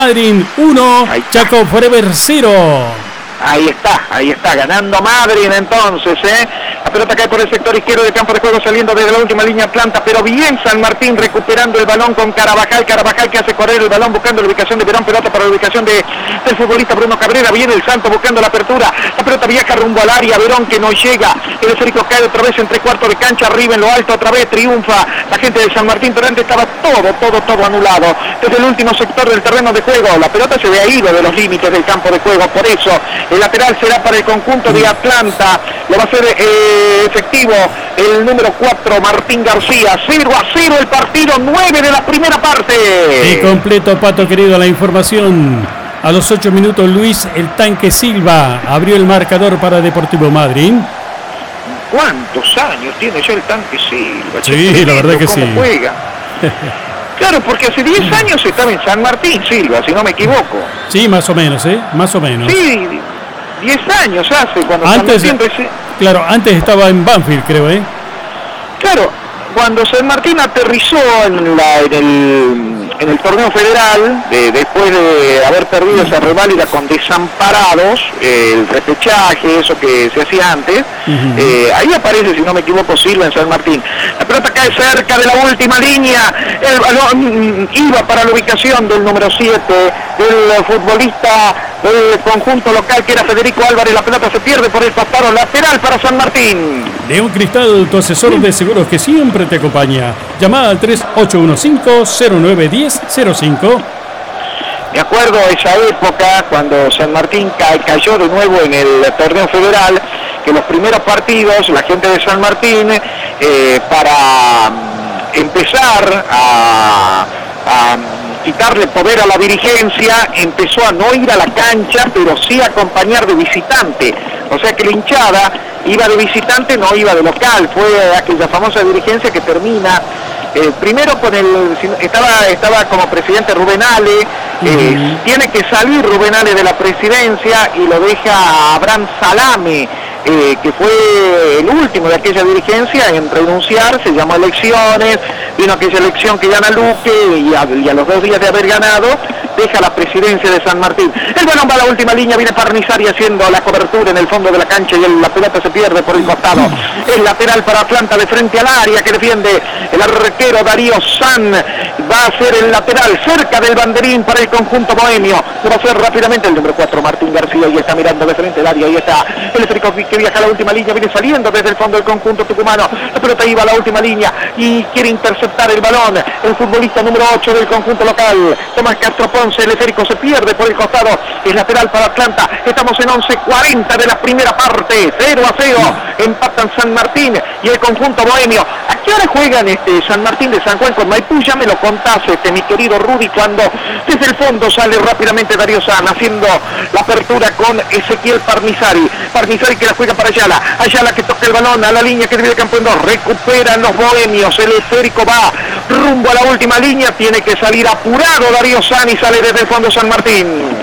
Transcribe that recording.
Madryn 1, Chaco Forever 0. Ahí está, ganando Madryn entonces, La pelota cae por el sector izquierdo del campo de juego, saliendo desde la última línea Atlanta, pero bien San Martín recuperando el balón con Carabajal que hace correr el balón buscando la ubicación de Verón, pelota para la ubicación del futbolista Bruno Cabrera, viene el Santo buscando la apertura, la pelota viaja rumbo al área, Verón que no llega, el esférico cae otra vez en tres cuartos de cancha, arriba en lo alto, otra vez triunfa la gente de San Martín, pero antes estaba todo anulado, desde el último sector del terreno de juego, la pelota se había ido de los límites del campo de juego, por eso el lateral será para el conjunto de Atlanta, lo va a hacer efectivo el número 4, Martín García. 0-0 el partido, 9 de la primera parte. Y completo, Pato querido, la información. A los 8 minutos Luis el Tanque Silva abrió el marcador para Deportivo Madryn. ¿Cuántos años tiene ya el Tanque Silva? Sí, la verdad que sí. ¿Cómo juega? Claro, porque hace 10 años estaba en San Martín Silva, si no me equivoco. Sí, más o menos, más o menos. Sí, 10 años hace, cuando antes, San Martín claro, antes estaba en Banfield, creo, Claro, cuando San Martín aterrizó en el torneo federal, después de haber perdido esa reválida con Desamparados, el repechaje, eso que se hacía antes, ahí aparece, si no me equivoco, Silva en San Martín. La pelota cae cerca de la última línea, el balón iba para la ubicación del número 7, del futbolista del conjunto local que era Federico Álvarez, la pelota se pierde por el costado lateral para San Martín. León Cristal, tu asesor de seguros que siempre te acompaña. Llamada al 3815-091005. Me acuerdo esa época cuando San Martín cayó de nuevo en el torneo federal, que los primeros partidos, la gente de San Martín, para empezar a quitarle poder a la dirigencia, empezó a no ir a la cancha, pero sí a acompañar de visitante. O sea que la hinchada iba de visitante, no iba de local. Fue aquella famosa dirigencia que termina primero con estaba como presidente Rubén Ale, tiene que salir Rubén Ale de la presidencia y lo deja a Abraham Salame, que fue el último de aquella dirigencia en renunciar, se llamó elecciones, vino aquella elección que gana Luque y a los 2 días de haber ganado deja la presidencia de San Martín. El balón va a la última línea, viene Parnizari haciendo la cobertura en el fondo de la cancha y la pelota se pierde por el costado. El lateral para Atlanta de frente al área que defiende el arquero Darío San, va a ser el lateral cerca del banderín para el conjunto bohemio, lo va a hacer rápidamente el número 4 Martín García y está mirando de frente al área, y está el esférico que viaja a la última línea, viene saliendo desde el fondo del conjunto tucumano, la pelota iba a la última línea y quiere interceptar el balón el futbolista número 8 del conjunto local, Tomás Castro Ponce, el esférico se pierde por el costado, es lateral para Atlanta, estamos en 11:40 de la primera parte, 0-0, empatan San Martín y el conjunto bohemio. ¿A qué hora juegan San Martín de San Juan con Maipú? Ya me lo contás, mi querido Rudy, cuando desde el fondo sale rápidamente Darío San haciendo la apertura con Ezequiel Parnizari que la juega para Ayala que toca el balón a la línea que divide el campo en dos, recuperan los bohemios, el esférico va rumbo a la última línea, tiene que salir apurado Darío San y sale desde el fondo San Martín.